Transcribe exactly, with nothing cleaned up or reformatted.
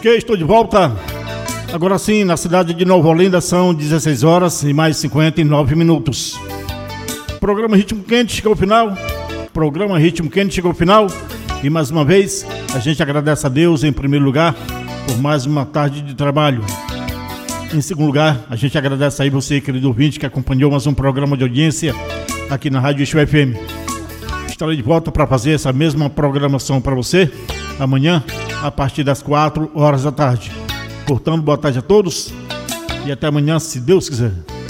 Ok, estou de volta. Agora sim, na cidade de Nova Olinda são dezesseis horas e mais cinquenta e nove minutos. Programa Ritmo Quente chegou ao final. Programa Ritmo Quente chegou ao final. E mais uma vez, a gente agradece a Deus em primeiro lugar por mais uma tarde de trabalho. Em segundo lugar, a gente agradece aí você, querido ouvinte, que acompanhou mais um programa de audiência aqui na Rádio Exu F M. Estarei de volta para fazer essa mesma programação para você amanhã, a partir das quatro horas da tarde. Portanto, boa tarde a todos e até amanhã, se Deus quiser.